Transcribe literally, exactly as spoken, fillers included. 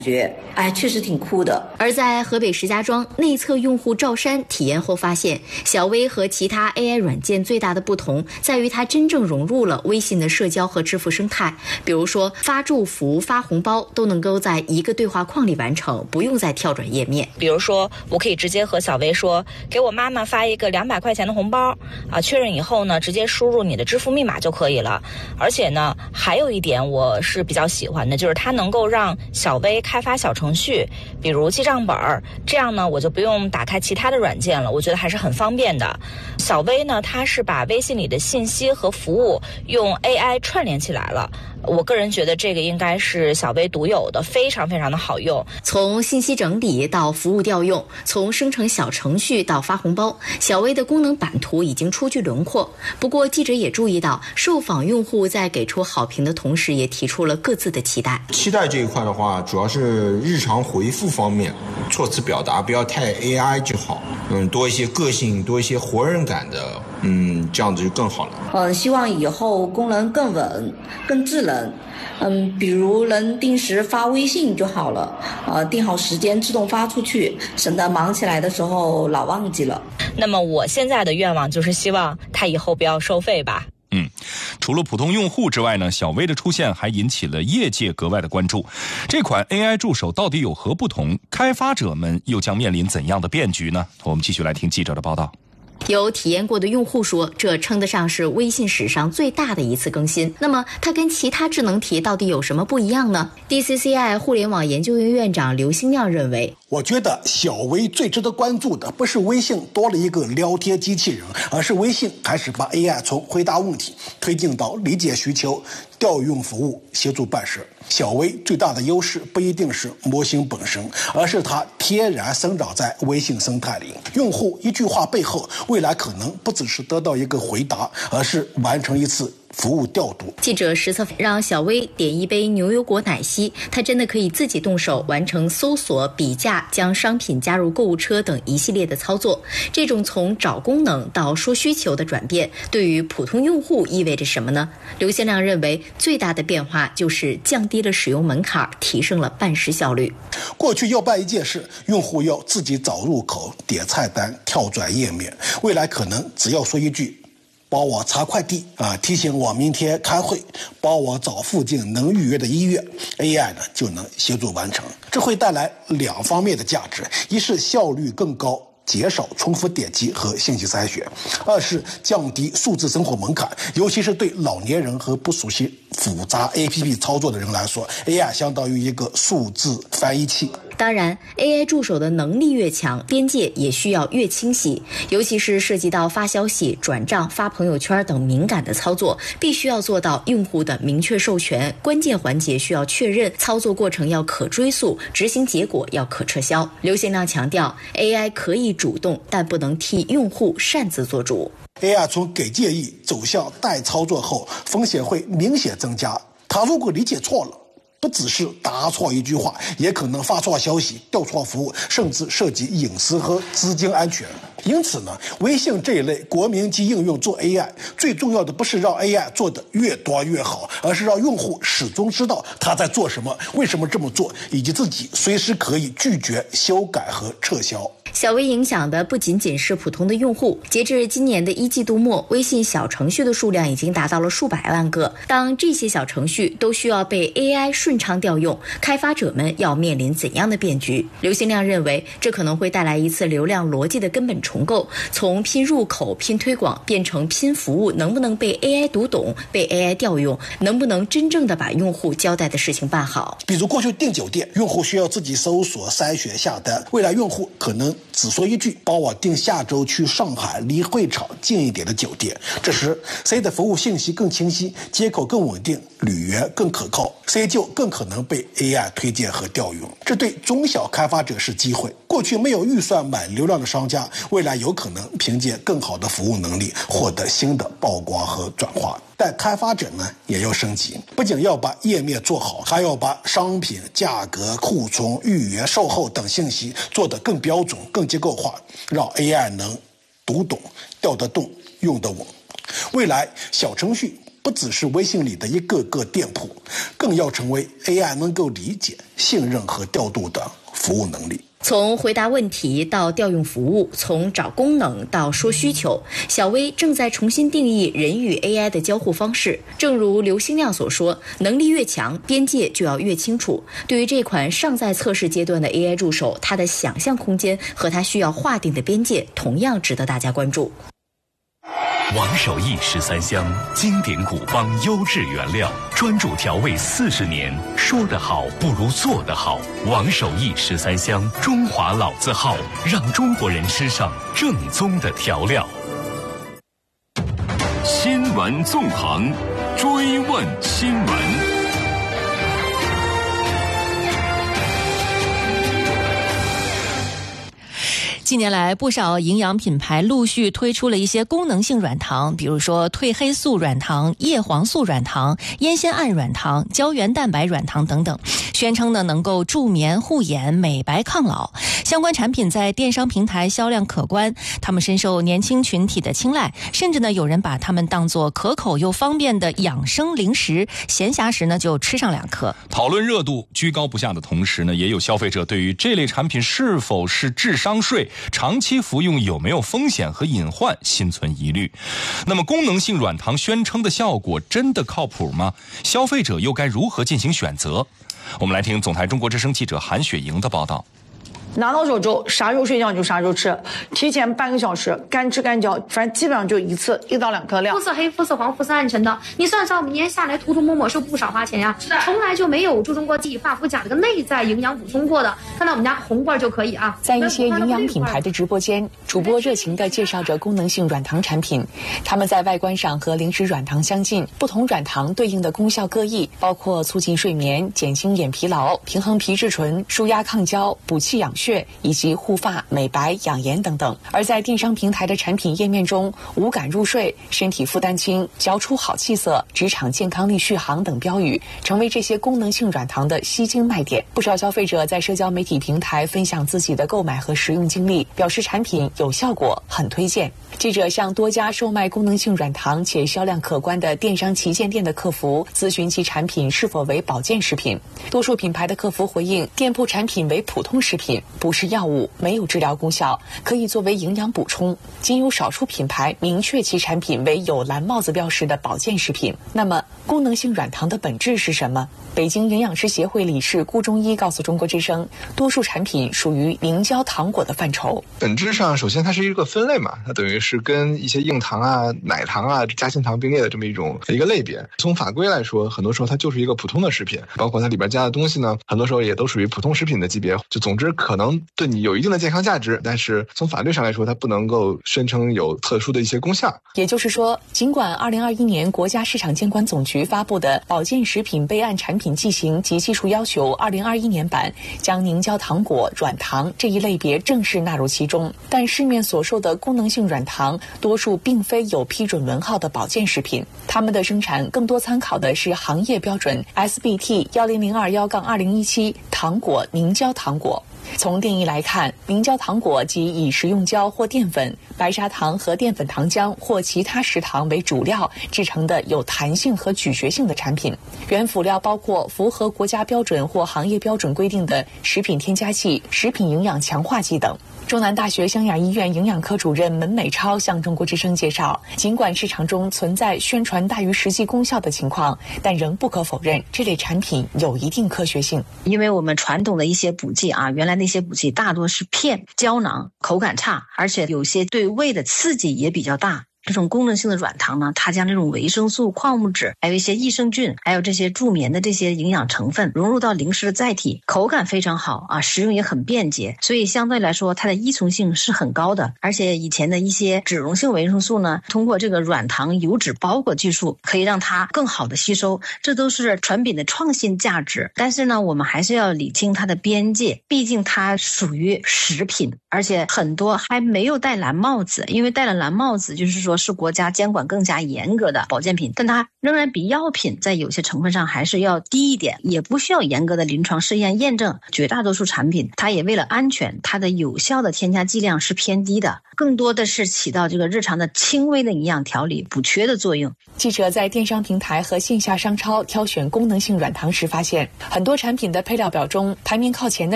觉，哎，确实挺酷的。 而在河北石家庄，内测用户赵山体验后发现，小微和其他 A I 软件最大的不同在于它真正融入了微信的社交和支付生态。比如说发祝福、发红包都能够在一个对话框里完成，不用再跳转页面。 比如说，我可以直接和小微说，给我妈妈发一个两百块钱的红包啊，确认以后呢，直接输入你的支付密码就可以了。而且呢，还有一点我是比较喜欢的，就是它能够让小微开发小程序，比如记账本，这样呢我就不用打开其他的软件了，我觉得还是很方便的。小微呢，它是把微信里的信息和服务用 A I 串联起来了，我个人觉得这个应该是小微独有的，非常非常的好用。 从信息整理到服务调用，从生成小程序到发红包，小微的功能版图已经初具轮廓。不过记者也注意到，受访用户在给出好评的同时，也提出了各自的期待。 期待这一块的话，主要是日常回复方面，措辞表达不要太 A I 就好，嗯，多一些个性，多一些活人感的，嗯，这样子就更好了。 嗯，希望以后功能更稳、更智能。嗯，比如能定时发微信就好了，呃，定好时间自动发出去，省得忙起来的时候老忘记了。 那么我现在的愿望就是希望它以后不要收费吧。 嗯，除了普通用户之外呢，小微的出现还引起了业界格外的关注。这款 A I 助手到底有何不同？开发者们又将面临怎样的变局呢？我们继续来听记者的报道。 有体验过的用户说，这称得上是微信史上最大的一次更新。那么它跟其他智能体到底有什么不一样呢？ D C C I 互联网研究院院长刘兴亮认为， 我觉得小微最值得关注的不是微信多了一个聊天机器人，而是微信开始把 A I 从回答问题推进到理解需求、调用服务、协助办事。小微最大的优势不一定是模型本身，而是它天然生长在微信生态里。用户一句话背后，未来可能不只是得到一个回答，而是完成一次服务调度。 记者实测让小微点一杯牛油果奶昔，他真的可以自己动手完成搜索、比价、将商品加入购物车等一系列的操作。这种从找功能到说需求的转变，对于普通用户意味着什么呢？刘先亮认为，最大的变化就是降低了使用门槛，提升了办事效率。 过去要办一件事，用户要自己找入口、点菜单、跳转页面，未来可能只要说一句帮我查快递啊，提醒我明天开会，帮我找附近能预约的医院 ，A I 呢就能协助完成。这会带来两方面的价值：一是效率更高，减少重复点击和信息筛选；二是降低数字生活门槛，尤其是对老年人和不熟悉复杂 A P P 操作的人来说 ，A I 相当于一个数字翻译器。 当然 A I 助手的能力越强，边界也需要越清晰，尤其是涉及到发消息、转账、发朋友圈等敏感的操作，必须要做到用户的明确授权，关键环节需要确认，操作过程要可追溯，执行结果要可撤销。刘先亮强调 A I 可以主动，但不能替用户擅自做主。 A I 从给建议走向代操作后，风险会明显增加。他如果理解错了，不只是答错一句话，也可能发错消息、调错服务，甚至涉及隐私和资金安全。因此呢，微信这一类国民级应用做 A I， 最重要的不是让 A I 做得越多越好，而是让用户始终知道他在做什么，为什么这么做，以及自己随时可以拒绝、修改和撤销。 小微影响的不仅仅是普通的用户，截至今年的一季度末，微信小程序的数量已经达到了数百万个。当这些小程序都需要被 A I 顺畅调用，开发者们要面临怎样的变局？刘兴亮认为，这可能会带来一次流量逻辑的根本重构，从拼入口、拼推广变成拼服务，能不能被 A I 读懂、被 A I 调用，能不能真正的把用户交代的事情办好？ 比如过去订酒店，用户需要自己搜索、筛选、下单，未来用户可能只说一句帮我订下周去上海离会场近一点的酒店，这时 C 的服务信息更清晰，接口更稳定，履约更可靠， C 就更可能被 A I 推荐和调用。这对中小开发者是机会，过去没有预算买流量的商家，未来有可能凭借更好的服务能力获得新的曝光和转化。但开发者呢也要升级，不仅要把页面做好，还要把商品、价格、库存、预约、售后等信息做得更标准、更结构化，让 A I 能读懂、调得动、用得稳。未来小程序不只是微信里的一个个店铺，更要成为 A I 能够理解、信任和调度的服务能力。 从回答问题到调用服务，从找功能到说需求，小微正在重新定义人与 A I 的交互方式。正如刘兴亮所说，能力越强，边界就要越清楚。对于这款尚在测试阶段的 A I 助手，它的想象空间和它需要划定的边界同样值得大家关注。 王守义十三香，经典古方优质原料，专注调味四十年。说得好不如做得好。王守义十三香，中华老字号，让中国人吃上正宗的调料。新闻纵横，追问新闻。 近年来，不少营养品牌陆续推出了一些功能性软糖，比如说褪黑素软糖、叶黄素软糖、烟酰胺软糖、胶原蛋白软糖等等，宣称呢能够助眠护眼、美白抗老。相关产品在电商平台销量可观，他们深受年轻群体的青睐，甚至呢有人把它们当作可口又方便的养生零食，闲暇时呢就吃上两颗。 讨论热度居高不下的同时呢，也有消费者对于这类产品是否是智商税、长期服用有没有风险和隐患心存疑虑。那么功能性软糖宣称的效果真的靠谱吗？消费者又该如何进行选择？我们来听总台中国之声记者韩雪莹的报道。 拿到手之后，啥时候睡觉就啥时候吃，提前半个小时，干吃干嚼，反正基本上就一次一到两颗量。 肤色黑、肤色黄、肤色暗沉的，你算算我们年下来涂涂抹抹是不少花钱呀，从来就没有注重过自己发肤甲这个内在营养补充过的。看到我们家红罐就可以啊。 在一些营养品牌的直播间，主播热情地介绍着功能性软糖产品，它们在外观上和零食软糖相近，不同软糖对应的功效各异，包括促进睡眠、减轻眼疲劳、平衡皮质醇、舒压抗焦、补气养血，以及护发、美白、养颜等等。而在电商平台的产品页面中，无感入睡、身体负担轻、嚼出好气色、职场健康力续航等标语，成为这些功能性软糖的吸睛卖点。不少消费者在社交媒体平台分享自己的购买和使用经历，表示产品有效果，很推荐。记者向多家售卖功能性软糖且销量可观的电商旗舰店的客服咨询其产品是否为保健食品，多数品牌的客服回应，店铺产品为普通食品，不是药物，没有治疗功效，可以作为营养补充。仅有少数品牌明确其产品为有蓝帽子标识的保健食品。那么功能性软糖的本质是什么？北京营养师协会理事顾中医告诉中国之声，多数产品属于凝胶糖果的范畴。 本质上，首先它是一个分类嘛，它等于是跟一些硬糖啊、奶糖啊、夹心糖并列的这么一种一个类别。从法规来说，很多时候它就是一个普通的食品，包括它里边加的东西呢，很多时候也都属于普通食品的级别。就总之可能对你有一定的健康价值，但是从法律上来说，它不能够宣称有特殊的一些功效。 也就是说，尽管二零二一年国家市场监管总局发布的保健食品备案产品剂型及技术要求二零二一年版将凝胶糖果、软糖这一类别正式纳入其中，但市面所售的功能性软糖多数并非有批准文号的保健食品，它们的生产更多参考的是行业标准 S B T 一零零二一杠二零一七糖果凝胶糖果。从定义来看，凝胶糖果即以食用胶或淀粉、白砂糖和淀粉糖浆或其他食糖为主料制成的有弹性和咀嚼性的产品。原辅料包括符合国家标准或行业标准规定的食品添加剂、食品营养强化剂等。中南大学湘雅医院营养科主任门美超向中国之声介绍，尽管市场中存在宣传大于实际功效的情况，但仍不可否认这类产品有一定科学性。 因为我们传统的一些补剂啊，原来那些补剂大多是片、胶囊，口感差，而且有些对胃的刺激也比较大。这种功能性的软糖呢，它将这种维生素、矿物质，还有一些益生菌，还有这些助眠的这些营养成分融入到零食的载体，口感非常好啊，食用也很便捷，所以相对来说它的依从性是很高的。而且以前的一些脂溶性维生素呢，通过这个软糖油脂包裹技术可以让它更好的吸收，这都是产品的创新价值。但是呢，我们还是要理清它的边界，毕竟它属于食品，而且很多还没有戴蓝帽子，因为戴了蓝帽子就是说说是国家监管更加严格的保健品，但它仍然比药品在有些成分上还是要低一点，也不需要严格的临床试验验证。绝大多数产品它也为了安全，它的有效的添加剂量是偏低的，更多的是起到这个日常的轻微的营养调理补缺的作用。 记者在电商平台和线下商超挑选功能性软糖时发现，很多产品的配料表中排名靠前的